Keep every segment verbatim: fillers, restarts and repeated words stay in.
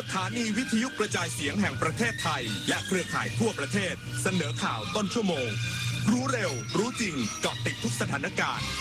ถานีวิทยุกระจายเสียงแห่งประเทศไทยและเครือข่ายทั่วประเทศเสนอข่าวต้นชั่วโมงรู้เร็วรู้จริงเกาะติดทุกสถานการณ์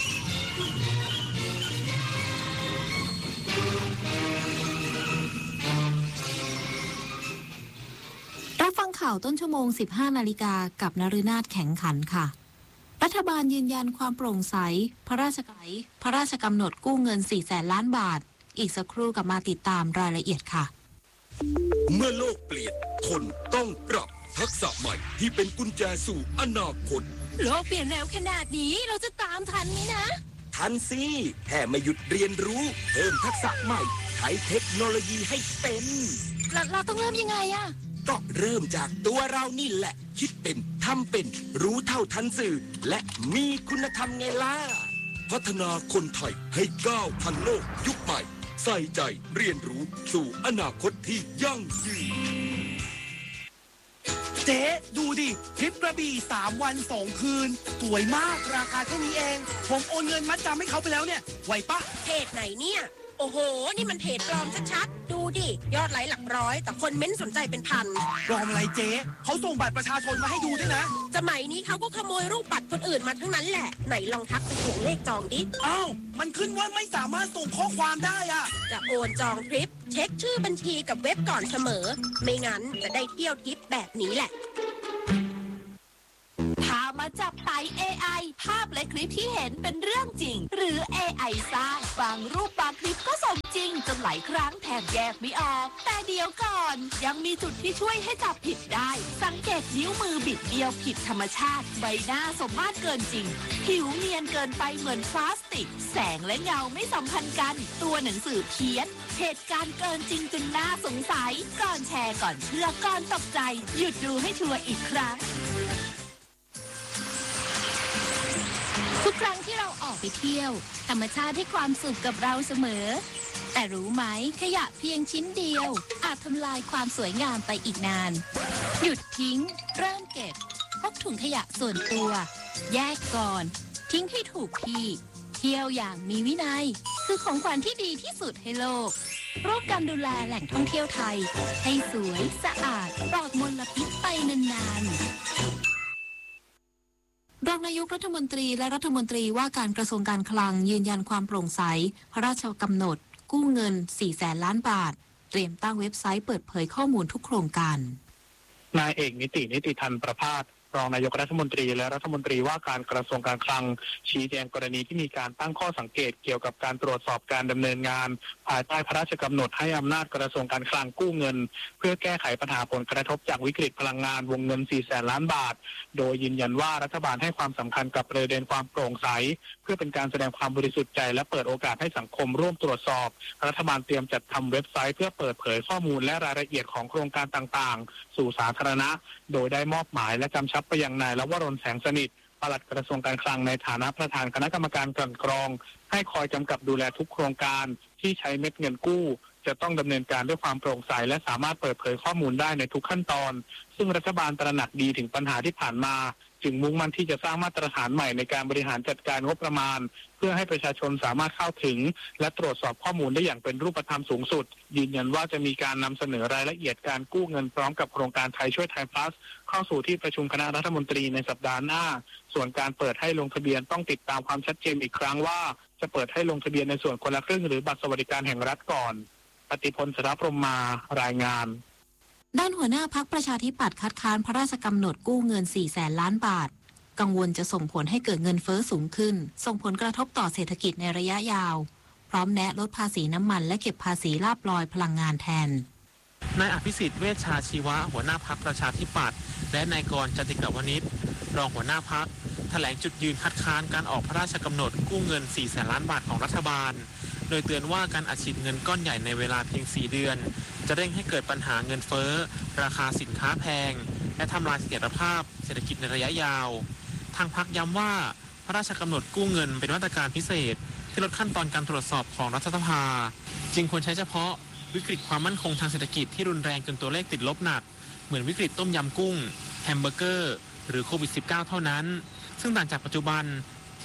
รับฟังข่าวต้นชั่วโมง สิบห้า นาฬิกากับนฤนาถแข็งขันค่ะรัฐบาลยืนยันความโปร่งใสพระราชกำหนดพระราชกำหนดกู้เงิน สี่แสน ล้านบาทอีกสักครู่กลับมาติดตามรายละเอียดค่ะเมื่อโลกเปลี่ยนคนต้องปรับทักษะใหม่ที่เป็นกุญแจสู่อนาคตโลกเปลี่ยนเร็วขนาดนี้เราจะตามทันไหมนะทันสิแค่ไม่หยุดเรียนรู้เพิ่มทักษะใหม่ใช้เทคโนโลยีให้เป็นเราเราต้องเริ่มยังไงอะก็เริ่มจากตัวเรานี่แหละคิดเป็นทำเป็นรู้เท่าทันสื่อและมีคุณธรรมไงล่ะพัฒนาคนไทยให้ก้าวทันโลกยุคใหม่ใส่ใจเรียนรู้สู่อนาคตที่ยั่งยืนเจ๊ดูดิทริปกระบี่สามวันสองคืนสวยมากราคาเท่านี้เองผมโอนเงินมัดจำให้เขาไปแล้วเนี่ยไหวปะเพจไหนเนี่ยโอ้โหนี่มันเพจปลอมชัดๆดูดิยอดไลค์หลักร้อยแต่คนเม้นสนใจเป็นพันปลอมอะไรเจ๊เขาส่งบัตรประชาชนมาให้ดูด้วยนะสมัยนี้เขาก็ขโมยรูปบัตรคนอื่นมาทั้งนั้นแหละไหนลองทักไปถ่วงเลขจองดิอ้าวมันขึ้นว่าไม่สามารถส่งข้อความได้อะจะโอนจองทริปเช็คชื่อบัญชีกับเว็บก่อนเสมอไม่งั้นจะได้เที่ยวทริปแบบนี้แหละพามาจับไต่ เอ ไอ ภาพและคลิปที่เห็นเป็นเรื่องจริงหรือ เอ ไอ สร้างบางรูปบางคลิปก็สมจริงจนหลายครั้งแทบแยกไม่ออกแต่เดี๋ยวก่อนยังมีจุดที่ช่วยให้จับผิดได้สังเกตนิ้วมือบิดเบี้ยวผิดธรรมชาติใบหน้าสมมาตรเกินจริงผิวเนียนเกินไปเหมือนพลาสติกแสงและเงาไม่สัมพันธ์กันตัวหนังสือเพี้ยนเหตุการณ์เกินจริงจนน่าสงสัยก่อนแชร์ก่อนเชื่อก่อนตกใจหยุดดูให้ชัวร์อีกครั้งทุกครั้งที่เราออกไปเที่ยวธรรมชาติให้ความสุขกับเราเสมอแต่รู้ไหมขยะเพียงชิ้นเดียวอาจทำลายความสวยงามไปอีกนานหยุดทิ้งเริ่มเก็บพกถุงขยะส่วนตัวแยกก่อนทิ้งให้ถูกที่เที่ยวอย่างมีวินัยคือของขวัญที่ดีที่สุดให้โลกร่วมกันดูแลแหล่งท่องเที่ยวไทยให้สวยสะอาดปลอดมลพิษไปนานๆรองนายกรัฐมนตรีและรัฐมนตรีว่าการกระทรวงการคลังยืนยันความโปร่งใสพระราชกำหนดกู้เงิน สี่แสน ล้านบาทเตรียมตั้งเว็บไซต์เปิดเผยข้อมูลทุกโครงการนายเอกนิตินิติธันประภาสรองนายกรัฐมนตรีและรัฐมนตรีว่าการกระทรวงการคลังชี้แจงกรณีที่มีการตั้งข้อสังเกตเกี่ยวกับการตรวจสอบการดำเนินงานภายใต้พระราชกำหนดให้อำนาจกระทรวงการคลังกู้เงินเพื่อแก้ไขปัญหาผลกระทบจากวิกฤตพลังงานวงเงิน สี่แสน ล้านบาทโดยยืนยันว่ารัฐบาลให้ความสำคัญกับประเด็นความโปร่งใสเพื่อเป็นการแสดงความบริสุทธิ์ใจและเปิดโอกาสให้สังคมร่วมตรวจสอบรัฐบาลเตรียมจัดทำเว็บไซต์เพื่อเปิดเผยข้อมูลและรายละเอียดของโครงการต่างๆสู่สาธารณะโดยได้มอบหมายและกำชับไปยังนายลวรนแสงสนิทปลัดกระทรวงการคลังในฐานะประธานคณะกรรมการกลั่นกรองให้คอยกำกับดูแลทุกโครงการที่ใช้เม็ดเงินกู้จะต้องดำเนินการด้วยความโปร่งใสและสามารถเปิดเผยข้อมูลได้ในทุกขั้นตอนซึ่งรัฐบาลตระหนักดีถึงปัญหาที่ผ่านมาจึงมุ่งมั่นที่จะสร้างมาตรฐานใหม่ในการบริหารจัดการงบประมาณเพื่อให้ประชาชนสามารถเข้าถึงและตรวจสอบข้อมูลได้อย่างเป็นรูปธรรมสูงสุดยืนยันว่าจะมีการนำเสนอรายละเอียดการกู้เงินพร้อมกับโครงการไทยช่วยไทยพลัสเข้าสู่ที่ประชุมคณะรัฐมนตรีในสัปดาห์หน้าส่วนการเปิดให้ลงทะเบียนต้องติดตามความชัดเจนอีกครั้งว่าจะเปิดให้ลงทะเบียนในส่วนคนละครึ่งหรือบัตรสวัสดิการแห่งรัฐก่อนปฏิพล สรพรหมมารายงานด้านหัวหน้าพรรคประชาธิปัตย์คัดค้านพระราชกำหนดกู้เงิน สี่แสน ล้านบาทกังวลจะส่งผลให้เกิดเงินเฟ้อสูงขึ้นส่งผลกระทบต่อเศรษฐกิจในระยะยาวพร้อมแนะลดภาษีน้ำมันและเก็บภาษีลาภลอยพลังงานแทนนายอภิสิทธิ์เวชชาชีวะหัวหน้าพรรคประชาธิปัตย์และนายกรณ์ จติกวณิชรองหัวหน้าพรรคแถลงจุดยืนคัดค้านการออกพระราชกำหนดกู้เงิน สี่แสน ล้านบาทของรัฐบาลโดยเตือนว่าการอัดฉีดเงินก้อนใหญ่ในเวลาเพียงสี่เดือนจะเร่งให้เกิดปัญหาเงินเฟ้อราคาสินค้าแพงและทำลายเสถียรภาพเศรษฐกิจในระยะยาวทางพรรคย้ำว่าพระราชกำหนดกู้เงินเป็นมาตรการพิเศษที่ลดขั้นตอนการตรวจสอบของรัฐสภาจึงควรใช้เฉพาะวิกฤตความมั่นคงทางเศรษฐกิจที่รุนแรงจนตัวเลขติดลบหนักเหมือนวิกฤตต้มยำกุ้งแฮมเบอร์เกอร์หรือโควิด สิบเก้า เท่านั้นซึ่งต่างจากปัจจุบันที่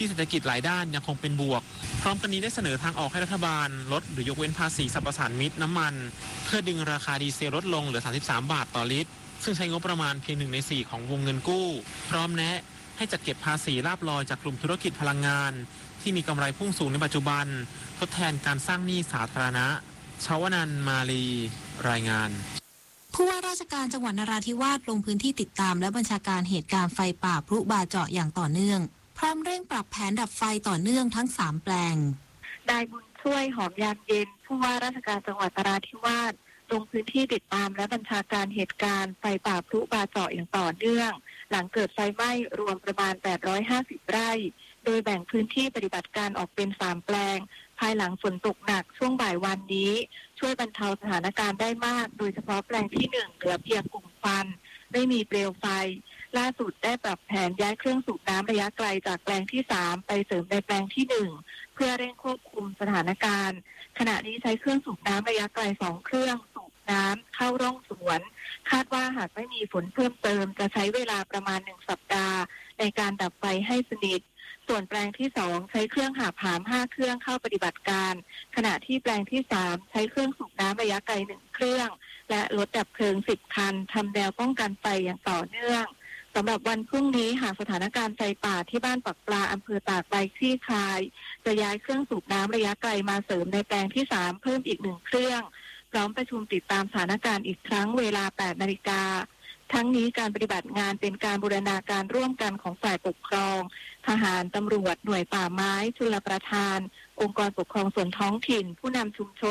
ที่เศรษฐกิจหลายด้านยังคงเป็นบวกพร้อมกันนี้ได้เสนอทางออกให้รัฐบาลลดหรือยกเว้นภาษีสรรพสานมิตน้ำมันเพื่อดึงราคาดีเซลลดลงเหลือสามสิบสามบาทต่อลิตรซึ่งใช้งบประมาณเพียงหนึ่งในสี่ของวงเงินกู้พร้อมแนะให้จัดเก็บภาษีลาภลอยจากกลุ่มธุรกิจพลังงานที่มีกำไรพุ่งสูงในปัจจุบันทดแทนการสร้างหนี้สาธารณะชาวนันท์มาลีรายงานผู้ว่าราชการจังหวัดนราธิวาสลงพื้นที่ติดตามและบัญชาการเหตุการณ์ไฟป่าพลุบาเจาะอย่างต่อเนื่องพร้อมเร่งปรับแผนดับไฟต่อเนื่องทั้งสามแปลงนายบุญช่วยหอมยามเย็นผู้ว่าราชการจังหวัดนราธิวาสลงพื้นที่ติดตามและบัญชาการเหตุการณ์ไฟป่าพลุบาเจาะอย่างต่อเนื่องหลังเกิดไฟไหม้รวมประมาณแปดร้อยห้าสิบไร่โดยแบ่งพื้นที่ปฏิบัติการออกเป็นสามแปลงภายหลังฝนตกหนักช่วงบ่ายวันนี้ช่วยบรรเทาสถานการณ์ได้มากโดยเฉพาะแปลงที่หนึ่งเหลือเพียงกลุ่มควันไม่มีเปลวไฟล่าสุดได้ปรับแผนย้ายเครื่องสูบน้ำระยะไกลจากแปลงที่สามไปเสริมในแปลงที่หนึ่งเพื่อเร่งควบคุมสถานการณ์ขณะนี้ใช้เครื่องสูบน้ำระยะไกลสองเครื่องสูบน้ำเข้าร่องสวนคาดว่าหากไม่มีฝนเพิ่มเติมจะใช้เวลาประมาณหนึ่งสัปดาห์ในการดับไฟให้สนิทส่วนแปลงที่สองใช้เครื่องหาบหามห้าเครื่องเข้าปฏิบัติการขณะที่แปลงที่สามใช้เครื่องสูบน้ำระยะไกลหนึ่งเครื่องและรถดับเพลิงสิบคันทำแนวป้องกันไฟอย่างต่อเนื่องสำหรับวันพรุ่งนี้หากสถานการณ์ไฟป่าที่บ้านปักปลาอำเภอตากใบคลี่คลายจะย้ายเครื่องสูบน้ำระยะไกลมาเสริมในแปลงที่สามเพิ่มอีกหนึ่งเครื่องพร้อมประชุมติดตามสถานการณ์อีกครั้งเวลาแปดนาฬิกาทั้งนี้การปฏิบัติงานเป็นการบูรณาการร่วมกันของฝ่ายปกครองทหารตำรวจหน่วยป่าไม้ชลประทานองค์กรปกครองส่วนท้องถิ่นผู้นำชุมชน